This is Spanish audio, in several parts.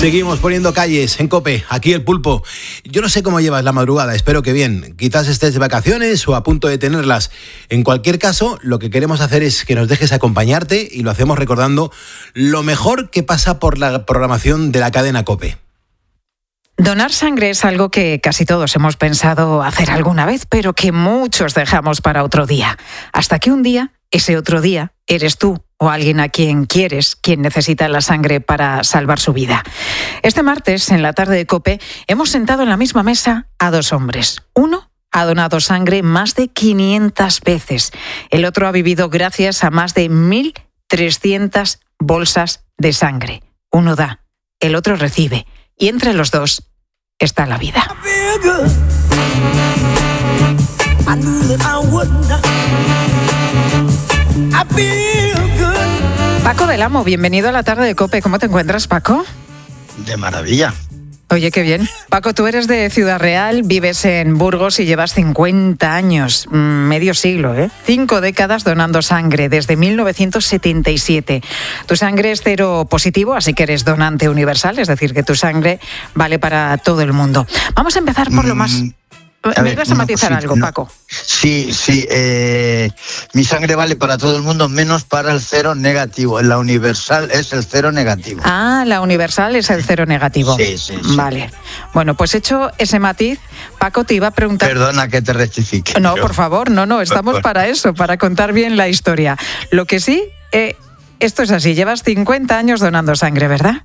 Seguimos poniendo calles en COPE, aquí el Pulpo. Yo no sé cómo llevas la madrugada, espero que bien. Quizás estés de vacaciones o a punto de tenerlas. En cualquier caso, lo que queremos hacer es que nos dejes acompañarte y lo hacemos recordando lo mejor que pasa por la programación de la cadena COPE. Donar sangre es algo que casi todos hemos pensado hacer alguna vez, pero que muchos dejamos para otro día. Hasta que un día, ese otro día, eres tú o alguien a quien quieres, quien necesita la sangre para salvar su vida. Este martes, en la tarde de COPE, hemos sentado en la misma mesa a dos hombres. Uno ha donado sangre más de 500 veces. El otro ha vivido gracias a más de 1.300 bolsas de sangre. Uno da, el otro recibe. Y entre los dos está la vida. Paco del Amo, bienvenido a la tarde de COPE. ¿Cómo te encuentras, Paco? De maravilla. Oye, qué bien. Paco, tú eres de Ciudad Real, vives en Burgos y llevas 50 años, medio siglo, 5 décadas donando sangre, desde 1977. Tu sangre es cero positivo, así que eres donante universal, es decir, que tu sangre vale para todo el mundo. Vamos a empezar por lo más... ¿Me vas a matizar algo, Paco? Sí. Mi sangre vale para todo el mundo, menos para el cero negativo. La universal es el cero negativo. Ah, la universal es el cero negativo. Sí. Vale. Bueno, pues hecho ese matiz, Paco, te iba a preguntar... Perdona que te rectifique. No, por favor, no, estamos para eso, para contar bien la historia. Lo que sí, esto es así, llevas 50 años donando sangre, ¿verdad?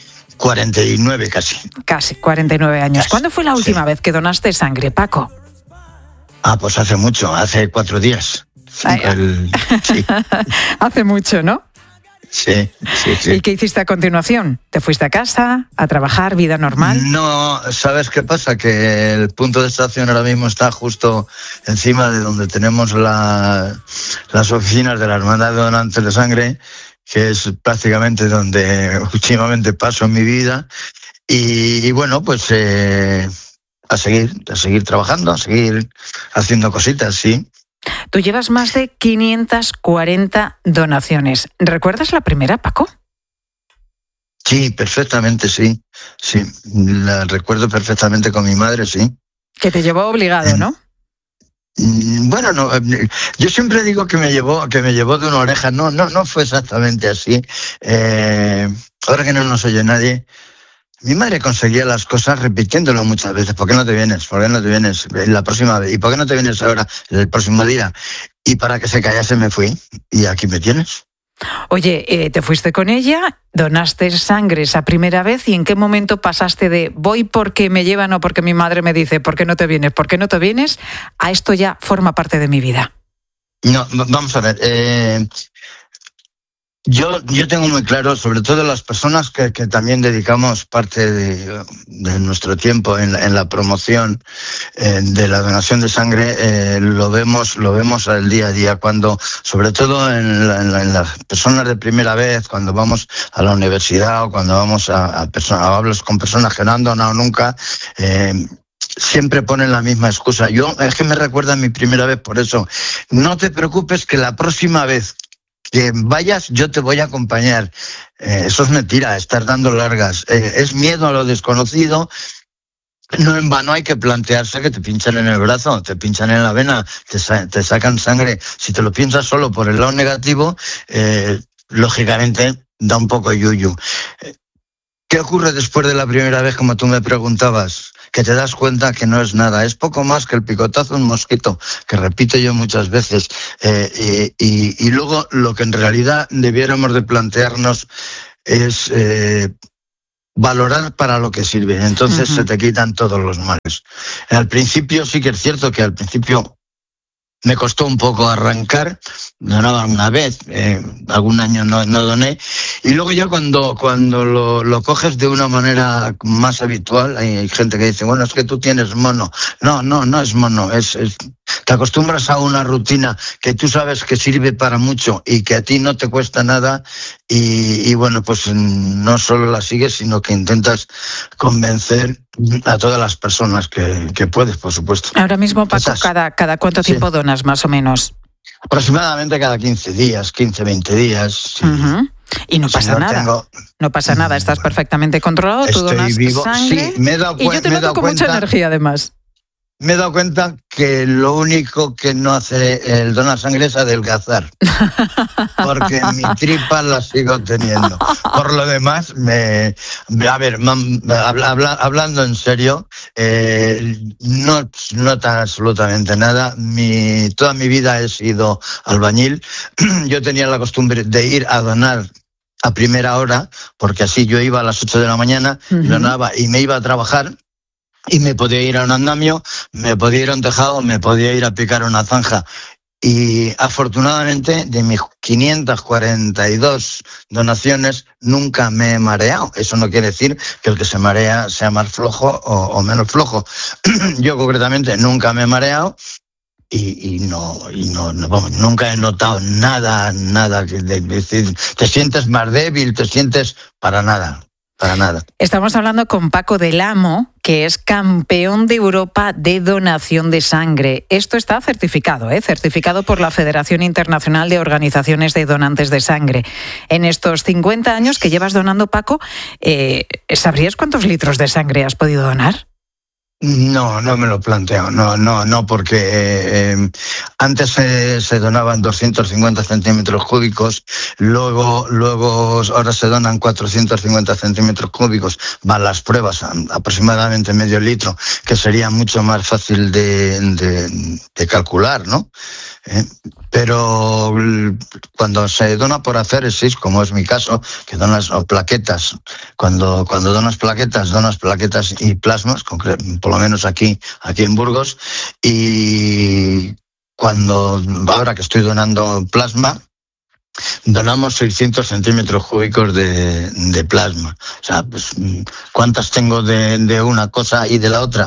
49 casi. Casi, 49 años. ¿Cuándo fue la última vez que donaste sangre, Paco? Pues hace mucho, hace 4 días. Sí. Hace mucho, ¿no? Sí. ¿Y qué hiciste a continuación? ¿Te fuiste a casa, a trabajar, vida normal? No, ¿sabes qué pasa? Que el punto de estación ahora mismo está justo encima de donde tenemos las oficinas de la Hermandad de Donantes de Sangre, que es prácticamente donde últimamente paso en mi vida, y bueno, pues a seguir trabajando, a seguir haciendo cositas, sí. Tú llevas más de 540 donaciones. ¿Recuerdas la primera, Paco? Sí, perfectamente, sí. La recuerdo perfectamente con mi madre, sí. Que te llevó obligado, ¿no? Bueno, no, yo siempre digo que me llevó de una oreja. No fue exactamente así. Ahora que no nos oye nadie, mi madre conseguía las cosas repitiéndolo muchas veces. ¿Por qué no te vienes? ¿Por qué no te vienes la próxima vez? ¿Y por qué no te vienes ahora, el próximo día? Y para que se callase me fui, y aquí me tienes. Oye, te fuiste con ella, donaste sangre esa primera vez, ¿y en qué momento pasaste de voy porque me llevan o porque mi madre me dice ¿por qué no te vienes? ¿Por qué no te vienes? A esto ya forma parte de mi vida. No, vamos a ver. Yo tengo muy claro, sobre todo las personas que también dedicamos parte de nuestro tiempo en la promoción de la donación de sangre, lo vemos al día a día, cuando, sobre todo en las personas de primera vez, cuando vamos a la universidad o cuando vamos hablas con personas que no han donado nunca, siempre ponen la misma excusa. Es que me recuerda mi primera vez por eso. No te preocupes, que la próxima vez que vayas yo te voy a acompañar. Eso es mentira, estar dando largas. Es miedo a lo desconocido. No en vano hay que plantearse que te pinchan en el brazo, te pinchan en la vena, te sacan sangre. Si te lo piensas solo por el lado negativo, lógicamente da un poco yuyu. ¿Qué ocurre después de la primera vez, como tú me preguntabas? Que te das cuenta que no es nada, es poco más que el picotazo de un mosquito, que repito yo muchas veces, y luego lo que en realidad debiéramos de plantearnos es valorar para lo que sirve, entonces se te quitan todos los males. Al principio sí que es cierto que al principio me costó un poco arrancar, donaba una vez, algún año no doné, y luego ya cuando lo coges de una manera más habitual, hay gente que dice, bueno, es que tú tienes mono. No es mono, te acostumbras a una rutina que tú sabes que sirve para mucho y que a ti no te cuesta nada, y bueno, pues no solo la sigues, sino que intentas convencer a todas las personas que puedes, por supuesto. Ahora mismo, Paco, ¿cada cuánto tiempo donas, más o menos? Aproximadamente cada 15 días, 15, 20 días. Sí. Y no pasa nada. No pasa nada, estás perfectamente controlado, tú donas sangre. Sí, me he dado y yo te noto con mucha energía, además. Me he dado cuenta que lo único que no hace el donar sangre es adelgazar, porque mi tripa la sigo teniendo. Por lo demás, hablando en serio, no nota absolutamente nada. Toda mi vida he sido albañil. Yo tenía la costumbre de ir a donar a primera hora, porque así yo iba a las 8 de la mañana, donaba y me iba a trabajar. Y me podía ir a un andamio, me podía ir a un tejado, me podía ir a picar una zanja. Y afortunadamente, de mis 542 donaciones, nunca me he mareado. Eso no quiere decir que el que se marea sea más flojo o menos flojo. Yo concretamente nunca me he mareado. Vamos, nunca he notado nada que decir, te sientes más débil, te sientes para nada. Estamos hablando con Paco del Amo, que es campeón de Europa de donación de sangre. Esto está certificado, certificado por la Federación Internacional de Organizaciones de Donantes de Sangre. En estos 50 años que llevas donando, Paco, ¿sabrías cuántos litros de sangre has podido donar? No me lo planteo, no, porque antes se donaban 250 centímetros cúbicos, luego ahora se donan 450 centímetros cúbicos, van las pruebas, aproximadamente medio litro, que sería mucho más fácil de calcular, ¿no? Pero cuando se dona por aféresis, como es mi caso, que donas plaquetas, cuando donas plaquetas y plasmas, por lo menos aquí en Burgos, y ahora que estoy donando plasma, donamos 600 centímetros cúbicos de plasma. O sea, pues, ¿cuántas tengo de una cosa y de la otra?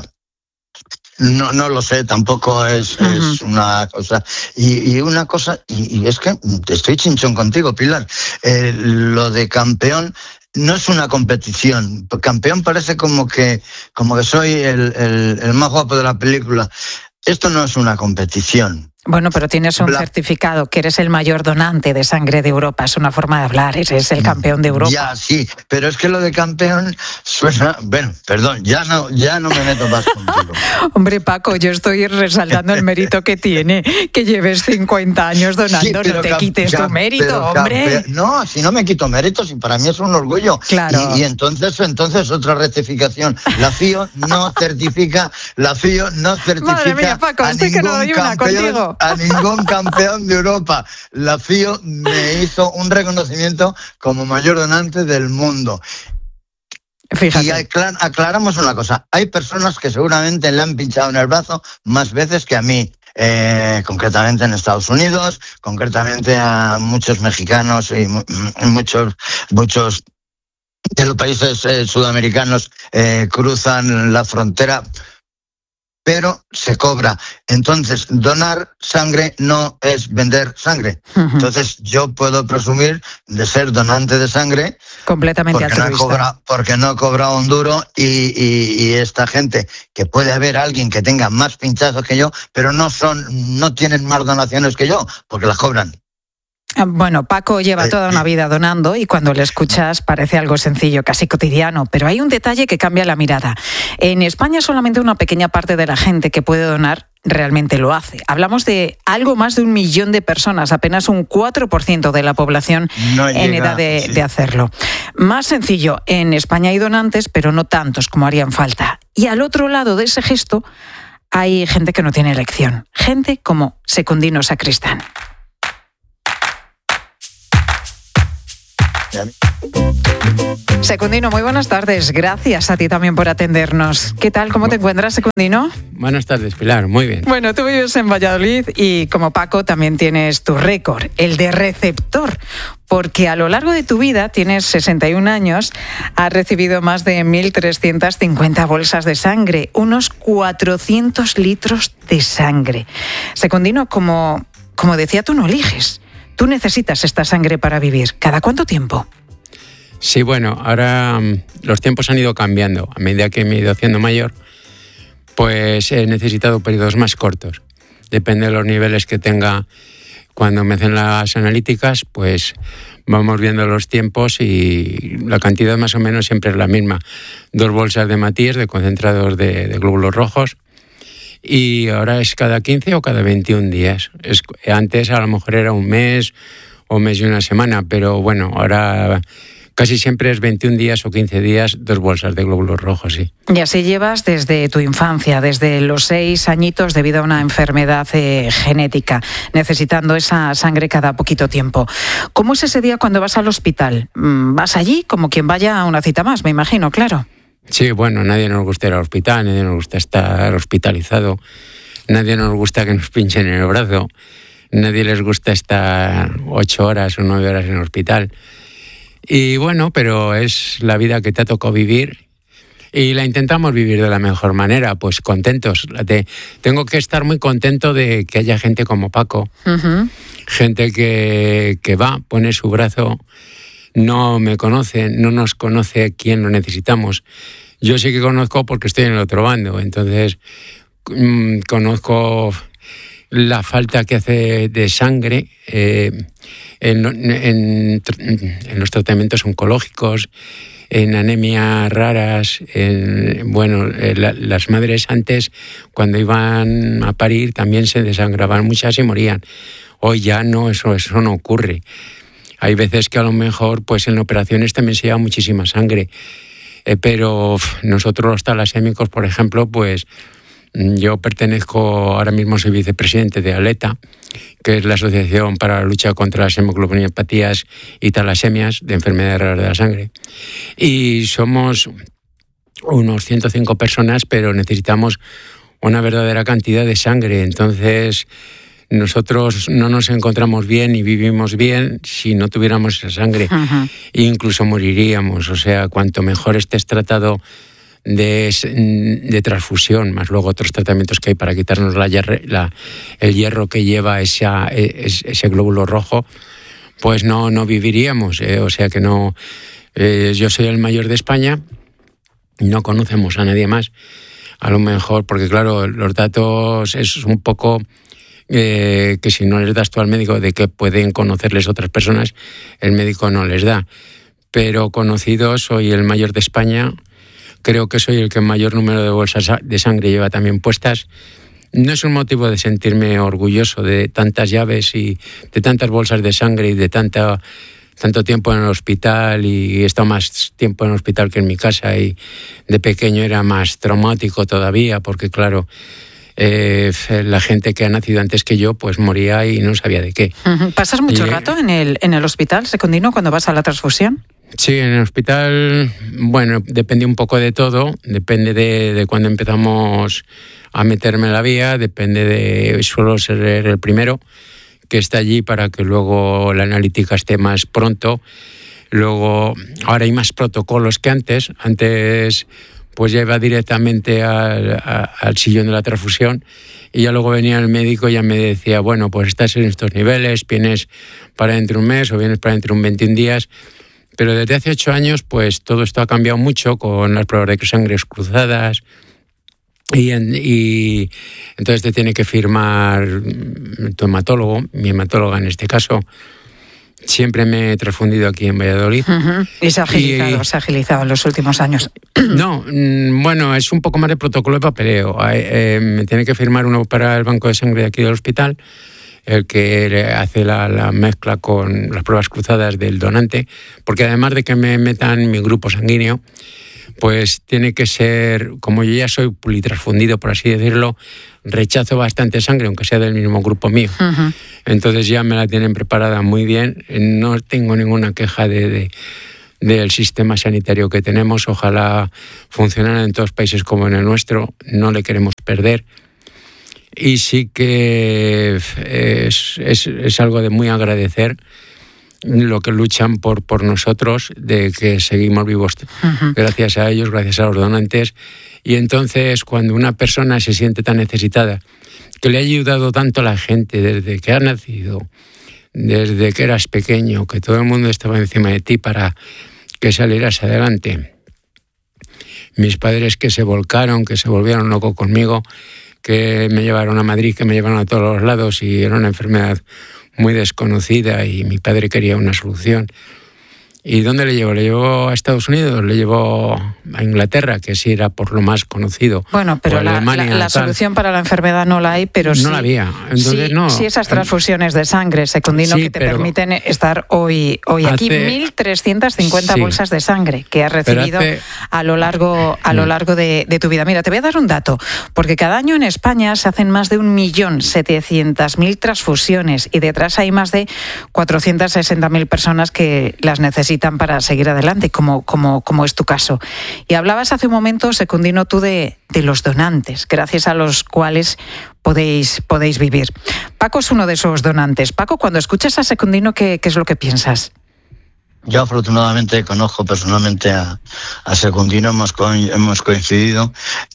No lo sé, tampoco es una cosa. Y una cosa, y es que estoy chinchón contigo, Pilar. Lo de campeón no es una competición. Campeón parece como que soy el más guapo de la película. Esto no es una competición. Bueno, pero tienes un certificado, que eres el mayor donante de sangre de Europa. Es una forma de hablar, eres el campeón de Europa. Ya, sí, pero es que lo de campeón suena... Bueno, perdón, ya no me meto más contigo. Hombre, Paco, yo estoy resaltando el mérito que tiene, que lleves 50 años donando, sí, no te quites tu mérito, hombre. No, si no me quito méritos, y para mí es un orgullo. Claro. Y entonces otra rectificación. La FIO no certifica Madre mía, Paco, estoy que no doy una contigo. A ningún campeón de Europa. La FIO me hizo un reconocimiento como mayor donante del mundo. Fíjate. Y aclaramos una cosa. Hay personas que seguramente le han pinchado en el brazo más veces que a mí. Concretamente en Estados Unidos, concretamente a muchos mexicanos y muchos de los países sudamericanos cruzan la frontera, pero se cobra. Entonces, donar sangre no es vender sangre. Entonces, yo puedo presumir de ser donante de sangre completamente altruista. Porque no he cobrado un duro, y esta gente, que puede haber alguien que tenga más pinchazos que yo, pero no tienen más donaciones que yo, porque las cobran. Bueno, Paco lleva toda una vida donando y cuando le escuchas parece algo sencillo, casi cotidiano, pero hay un detalle que cambia la mirada. En España solamente una pequeña parte de la gente que puede donar realmente lo hace. Hablamos de algo más de 1 millón de personas, apenas un 4% de la población en edad de hacerlo. Más sencillo, en España hay donantes, pero no tantos como harían falta. Y al otro lado de ese gesto hay gente que no tiene elección, gente como Secundino Sacristán. Secundino, muy buenas tardes. Gracias a ti también por atendernos. ¿Qué tal? ¿Cómo te encuentras, Secundino? Buenas tardes, Pilar. Muy bien. Bueno, tú vives en Valladolid y como Paco también tienes tu récord, el de receptor, porque a lo largo de tu vida, tienes 61 años, has recibido más de 1.350 bolsas de sangre, unos 400 litros de sangre. Secundino, como decía, tú no eliges. Tú necesitas esta sangre para vivir. ¿Cada cuánto tiempo? Sí, bueno, ahora los tiempos han ido cambiando. A medida que me he ido haciendo mayor, pues he necesitado periodos más cortos. Depende de los niveles que tenga Cuando me hacen las analíticas, pues vamos viendo los tiempos y la cantidad más o menos siempre es la misma. 2 bolsas de Matías, de concentrados de glóbulos rojos, y ahora es cada 15 o cada 21 días. Antes a lo mejor era un mes o mes y una semana, pero bueno, ahora casi siempre es 21 días o 15 días, 2 bolsas de glóbulos rojos, sí. Y así llevas desde tu infancia, desde los 6 añitos, debido a una enfermedad genética, necesitando esa sangre cada poquito tiempo. ¿Cómo es ese día cuando vas al hospital? ¿Vas allí como quien vaya a una cita más, me imagino, claro? Sí, bueno, nadie nos gusta ir al hospital, nadie nos gusta estar hospitalizado, nadie nos gusta que nos pinchen en el brazo, nadie les gusta estar 8 horas o 9 horas en el hospital. Y bueno, pero es la vida que te ha tocado vivir y la intentamos vivir de la mejor manera, pues contentos. Tengo que estar muy contento de que haya gente como Paco, gente que va, pone su brazo, no me conoce, no nos conoce quién lo necesitamos. Yo sí que conozco porque estoy en el otro bando, entonces conozco la falta que hace de sangre en los tratamientos oncológicos, en anemias raras. Las madres antes, cuando iban a parir, también se desangraban muchas y morían. Hoy ya no, eso no ocurre. Hay veces que a lo mejor pues en operaciones también se lleva muchísima sangre, pero nosotros los talasémicos, por ejemplo, pues yo pertenezco, ahora mismo soy vicepresidente de ALETA, que es la Asociación para la Lucha contra las Hemoglobinopatías y Talasemias, de enfermedades raras de la sangre. Y somos unos 105 personas, pero necesitamos una verdadera cantidad de sangre. Entonces, nosotros no nos encontramos bien y vivimos bien si no tuviéramos esa sangre. Incluso moriríamos. O sea, cuanto mejor estés tratado de transfusión, más luego otros tratamientos que hay para quitarnos el hierro que lleva ese glóbulo rojo, pues no viviríamos. O sea que no. Yo soy el mayor de España, no conocemos a nadie más. A lo mejor, porque claro, los datos es un poco que si no les das tú al médico de que pueden conocerles otras personas, el médico no les da. Pero conocido, soy el mayor de España. Creo que soy el que mayor número de bolsas de sangre lleva también puestas. No es un motivo de sentirme orgulloso de tantas llaves y de tantas bolsas de sangre y de tanto tiempo en el hospital, y he estado más tiempo en el hospital que en mi casa, y de pequeño era más traumático todavía porque claro, la gente que ha nacido antes que yo pues moría y no sabía de qué. ¿Pasas mucho rato en el hospital, Secundino, cuando vas a la transfusión? Sí, en el hospital, bueno, depende un poco de todo, depende de cuando empezamos a meterme en la vía, suelo ser el primero que está allí para que luego la analítica esté más pronto. Luego, ahora hay más protocolos que antes. Antes pues ya iba directamente al sillón de la transfusión y ya luego venía el médico y ya me decía, bueno, pues estás en estos niveles, vienes para dentro de un mes o vienes para dentro de 21 días. Pero desde hace 8 años, pues todo esto ha cambiado mucho con las pruebas de sangre cruzadas y entonces te tiene que firmar tu hematólogo, mi hematóloga en este caso. Siempre me he transfundido aquí en Valladolid. Y se ha agilizado en los últimos años. No, bueno, es un poco más de protocolo de papeleo. Me tiene que firmar uno para el banco de sangre de aquí del hospital, el que hace la mezcla con las pruebas cruzadas del donante, porque además de que me metan mi grupo sanguíneo, pues tiene que ser, como yo ya soy politransfundido, por así decirlo, rechazo bastante sangre, aunque sea del mismo grupo mío. Entonces ya me la tienen preparada muy bien, no tengo ninguna queja del sistema sanitario que tenemos. Ojalá funcionara en todos los países como en el nuestro, no le queremos perder. Y sí que es algo de muy agradecer lo que luchan por nosotros, de que seguimos vivos gracias a ellos, gracias a los donantes. Y entonces cuando una persona se siente tan necesitada, que le ha ayudado tanto a la gente desde que ha nacido, desde que eras pequeño, que todo el mundo estaba encima de ti para que salieras adelante. Mis padres que se volcaron, que se volvieron locos conmigo, que me llevaron a Madrid, que me llevaron a todos los lados, y era una enfermedad muy desconocida y mi padre quería una solución. ¿Y dónde le llevo? ¿Le llevo a Estados Unidos? ¿Le llevo a Inglaterra, que sí era por lo más conocido? Bueno, pero la solución para la enfermedad no la hay, pero sí... No la había. Entonces, sí esas transfusiones de sangre, Secundino, que te permiten estar hoy aquí. 1.350 bolsas de sangre que has recibido a lo largo de tu vida. Mira, te voy a dar un dato, porque cada año en España se hacen más de 1.700.000 transfusiones y detrás hay más de 460.000 personas que las necesitan para seguir adelante, como es tu caso. Y hablabas hace un momento, Secundino, tú de los donantes, gracias a los cuales podéis vivir. Paco es uno de esos donantes. Paco, cuando escuchas a Secundino, ¿qué es lo que piensas? Yo afortunadamente conozco personalmente a Secundino, hemos coincidido.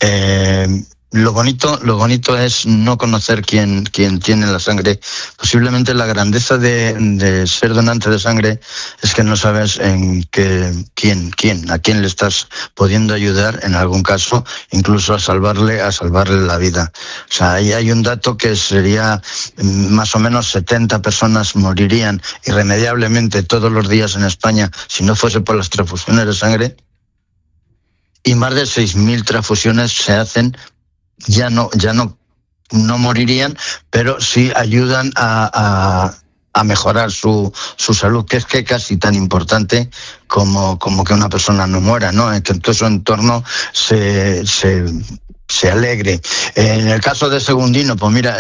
Lo bonito es no conocer quién tiene la sangre. Posiblemente la grandeza de ser donante de sangre es que no sabes a quién le estás pudiendo ayudar, en algún caso, incluso a salvarle la vida. O sea, ahí hay un dato que sería más o menos 70 personas morirían irremediablemente todos los días en España si no fuese por las transfusiones de sangre. Y más de 6.000 transfusiones se hacen. Ya no morirían, pero sí ayudan a mejorar su salud, que es casi tan importante como que una persona no muera, ¿no? Que en todo su entorno se alegre. En el caso de Secundino, pues mira,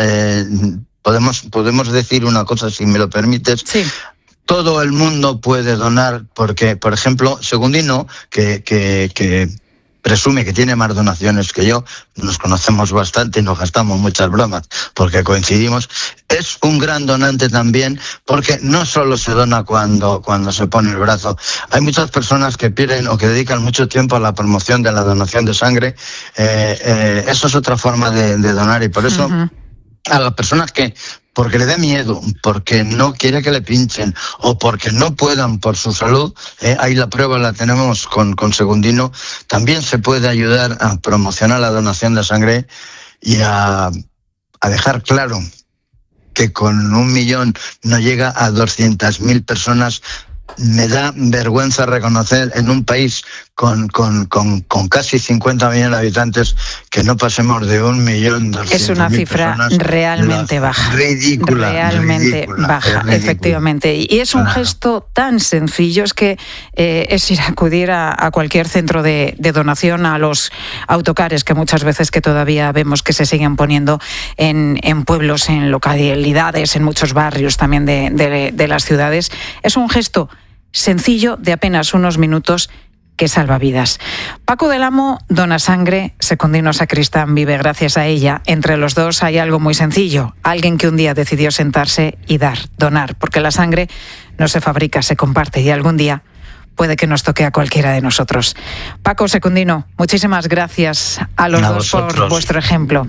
podemos decir una cosa, si me lo permites. Sí. Todo el mundo puede donar, porque, por ejemplo, Secundino, que presume que tiene más donaciones que yo, nos conocemos bastante y nos gastamos muchas bromas porque coincidimos, es un gran donante también, porque no solo se dona cuando se pone el brazo. Hay muchas personas que pierden o que dedican mucho tiempo a la promoción de la donación de sangre. Eso es otra forma de donar, y por eso a las personas que, porque le dé miedo, porque no quiere que le pinchen o porque no puedan por su salud, ahí la prueba la tenemos con Secundino. También se puede ayudar a promocionar la donación de sangre y a dejar claro que con 1 millón no llega a 200.000 personas. Me da vergüenza reconocer en un país con casi 50 millones de habitantes que no pasemos de 1.200.000. Es una cifra realmente baja. Ridícula. Realmente baja, efectivamente. Y es un gesto tan sencillo, es que es ir a acudir a cualquier centro de donación, a los autocares que muchas veces que todavía vemos que se siguen poniendo en pueblos, en localidades, en muchos barrios también de las ciudades. Es un gesto sencillo de apenas unos minutos que salva vidas. Paco del Amo dona sangre, Secundino Sacristán vive gracias a ella. Entre los dos hay algo muy sencillo, alguien que un día decidió sentarse y donar, porque la sangre no se fabrica, se comparte, y algún día puede que nos toque a cualquiera de nosotros. Paco, Secundino, muchísimas gracias a los dos por vuestro ejemplo.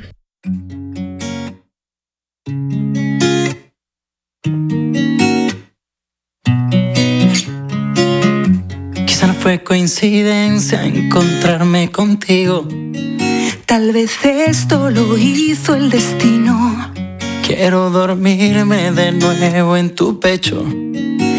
No fue coincidencia encontrarme contigo. Tal vez esto lo hizo el destino. Quiero dormirme de nuevo en tu pecho